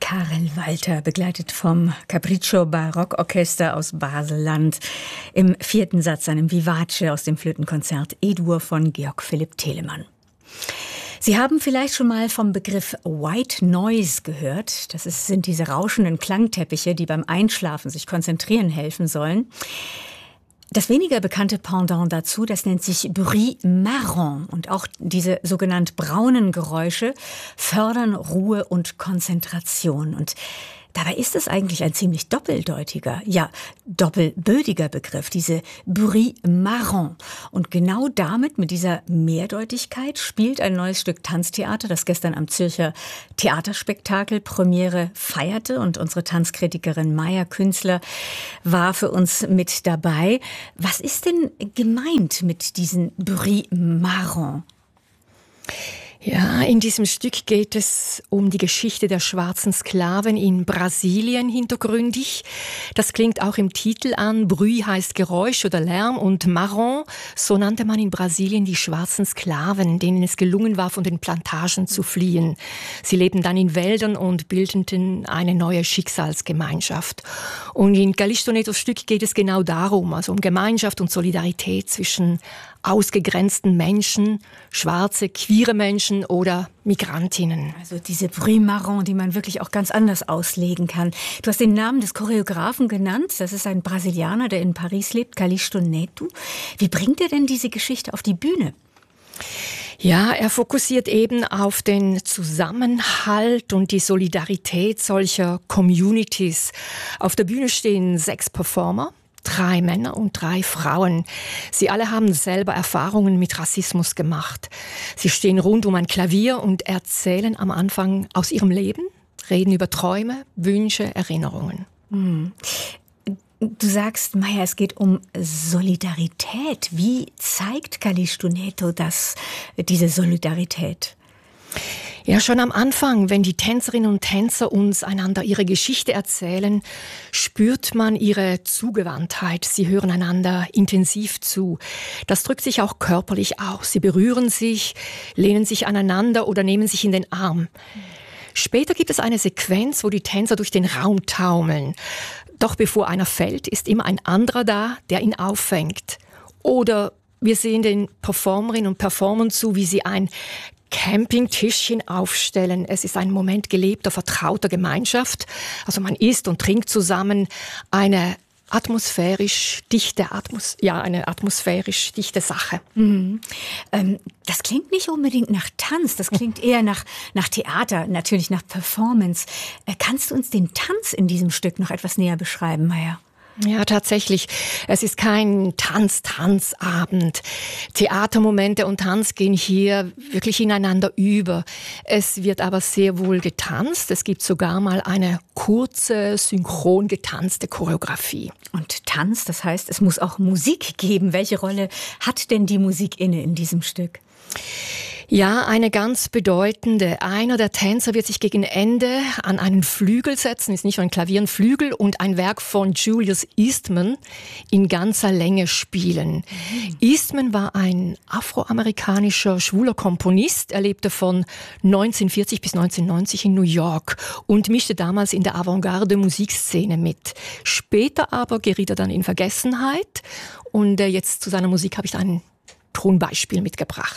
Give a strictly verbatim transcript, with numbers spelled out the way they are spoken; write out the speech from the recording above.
Karel Walter, begleitet vom Capriccio Barockorchester aus Basel-Land, im vierten Satz einem Vivace aus dem Flötenkonzert E-Dur von Georg Philipp Telemann. Sie haben vielleicht schon mal vom Begriff White Noise gehört. Das ist, sind diese rauschenden Klangteppiche, die beim Einschlafen sich konzentrieren helfen sollen. Das weniger bekannte Pendant dazu, das nennt sich Bruit marron. Und auch diese sogenannt braunen Geräusche fördern Ruhe und Konzentration. Und dabei ist es eigentlich ein ziemlich doppeldeutiger, ja doppelbödiger Begriff, diese Bruit marron. Und genau damit, mit dieser Mehrdeutigkeit, spielt ein neues Stück Tanztheater, das gestern am Zürcher Theaterspektakel Premiere feierte. Und unsere Tanzkritikerin Maya Künzler war für uns mit dabei. Was ist denn gemeint mit diesen Bruit marron? Ja, in diesem Stück geht es um die Geschichte der schwarzen Sklaven in Brasilien hintergründig. Das klingt auch im Titel an. Bruit heißt Geräusch oder Lärm und marron, so nannte man in Brasilien die schwarzen Sklaven, denen es gelungen war, von den Plantagen zu fliehen. Sie lebten dann in Wäldern und bildeten eine neue Schicksalsgemeinschaft. Und in Calixto Netos Stück geht es genau darum, also um Gemeinschaft und Solidarität zwischen ausgegrenzten Menschen, schwarze, queere Menschen oder Migrantinnen. Also diese Bruit marron, die man wirklich auch ganz anders auslegen kann. Du hast den Namen des Choreografen genannt. Das ist ein Brasilianer, der in Paris lebt, Calixto Neto. Wie bringt er denn diese Geschichte auf die Bühne? Ja, er fokussiert eben auf den Zusammenhalt und die Solidarität solcher Communities. Auf der Bühne stehen sechs Performer. Drei Männer und drei Frauen. Sie alle haben selber Erfahrungen mit Rassismus gemacht. Sie stehen rund um ein Klavier und erzählen am Anfang aus ihrem Leben, reden über Träume, Wünsche, Erinnerungen. Hm. Du sagst, Maya, es geht um Solidarität. Wie zeigt Calixto Neto das, diese Solidarität? Ja, schon am Anfang, wenn die Tänzerinnen und Tänzer uns einander ihre Geschichte erzählen, spürt man ihre Zugewandtheit. Sie hören einander intensiv zu. Das drückt sich auch körperlich aus. Sie berühren sich, lehnen sich aneinander oder nehmen sich in den Arm. Später gibt es eine Sequenz, wo die Tänzer durch den Raum taumeln. Doch bevor einer fällt, ist immer ein anderer da, der ihn auffängt. Oder wir sehen den Performerinnen und Performern zu, wie sie ein Campingtischchen aufstellen. Es ist ein Moment gelebter, vertrauter Gemeinschaft. Also man isst und trinkt zusammen, eine atmosphärisch dichte, Atmos- ja, eine atmosphärisch dichte Sache. Mhm. Ähm, das klingt nicht unbedingt nach Tanz, das klingt eher nach, nach Theater, natürlich nach Performance. Äh, kannst du uns den Tanz in diesem Stück noch etwas näher beschreiben, Maya? Ja, tatsächlich. Es ist kein Tanz-Tanz-Abend. Theatermomente und Tanz gehen hier wirklich ineinander über. Es wird aber sehr wohl getanzt. Es gibt sogar mal eine kurze, synchron getanzte Choreografie. Und Tanz, das heißt, es muss auch Musik geben. Welche Rolle hat denn die Musik inne in diesem Stück? Ja, eine ganz bedeutende. Einer der Tänzer wird sich gegen Ende an einen Flügel setzen, ist nicht nur ein Klavier, ein Flügel, und ein Werk von Julius Eastman in ganzer Länge spielen. Mhm. Eastman war ein afroamerikanischer schwuler Komponist. Er lebte von neunzehnhundertvierzig bis neunzehnhundertneunzig in New York und mischte damals in der Avantgarde-Musikszene mit. Später aber geriet er dann in Vergessenheit und jetzt zu seiner Musik habe ich ein Tonbeispiel mitgebracht.